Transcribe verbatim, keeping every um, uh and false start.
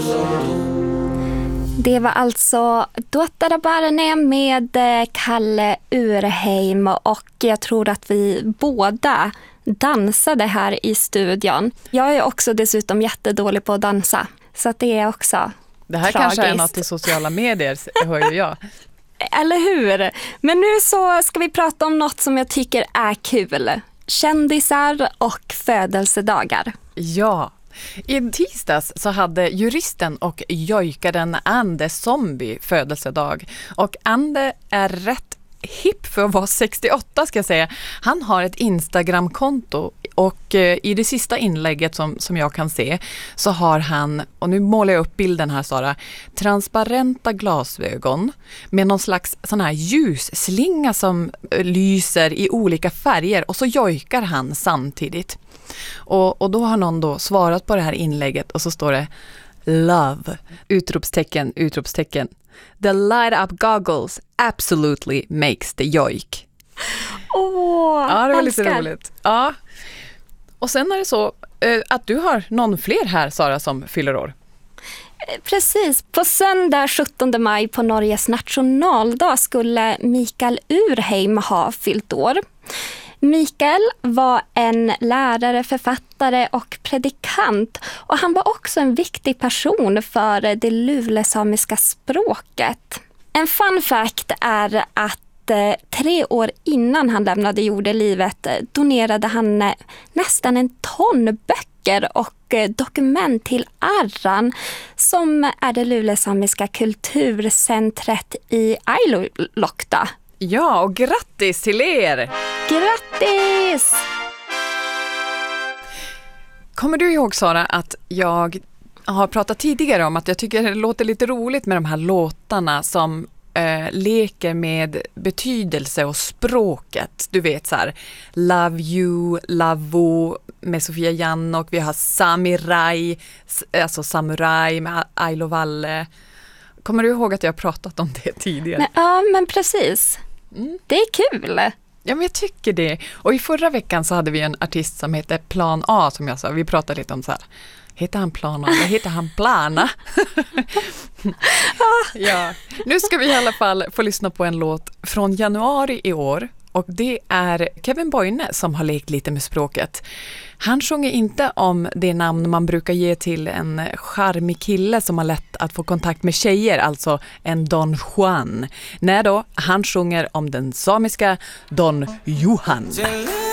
Det var alltså Dottare Barne med Kalle Urheim, och jag tror att vi båda dansade här i studion. Jag är också dessutom jättedålig på att dansa, så att det är också Det här tragiskt. Kanske är något i sociala medier, hör ju jag. Eller hur? Men nu så ska vi prata om något som jag tycker är kul. Kändisar och födelsedagar. Ja. I tisdags så hade juristen och jojkaren Ande Zombie födelsedag. Och Ande är rätt hipp för att vara sextioåtta, ska jag säga. Han har ett Instagram-konto, och eh, i det sista inlägget som, som jag kan se så har han, och nu målar jag upp bilden här Sara, transparenta glasögon med någon slags sån här ljusslinga som eh, lyser i olika färger, och så jojkar han samtidigt. Och, och då har någon då svarat på det här inlägget, och så står det love, utropstecken, utropstecken. The light up goggles absolutely makes the joik. Åh, Ja, det var älskar. lite roligt. Ja. Och sen är det så eh, att du har någon fler här, Sara, som fyller år. Precis, på söndag sjuttonde maj på Norges nationaldag skulle Mikael Urheim ha fyllt år. Mikael var en lärare, författare och predikant, och han var också en viktig person för det lulesamiska språket. En fun fact är att eh, tre år innan han lämnade jordelivet donerade han eh, nästan en ton böcker och eh, dokument till Arran, som är det lulesamiska kulturcentret i Ailolokta. Ja, och grattis till er! Grattis! Kommer du ihåg, Sara, att jag har pratat tidigare om att jag tycker det låter lite roligt med de här låtarna som eh, leker med betydelse och språket. Du vet så här, Love You, Lavo med Sofia Jan, och vi har Samurai, alltså Samurai med Ailo Valle. Kommer du ihåg att jag har pratat om det tidigare? Men, ja, men precis. Mm. Det är kul. Ja, men jag tycker det. Och i förra veckan så hade vi en artist som heter Plan A, som jag sa. Vi pratade lite om så här, heter han Plan A eller heter han Plana? Ja. Nu ska vi i alla fall få lyssna på en låt från januari i år. Och det är Kevin Boyne som har lekt lite med språket. Han sjunger inte om det namn man brukar ge till en charmig kille som har lätt att få kontakt med tjejer, alltså en Don Juan. Nej då, han sjunger om den samiska Don Johan.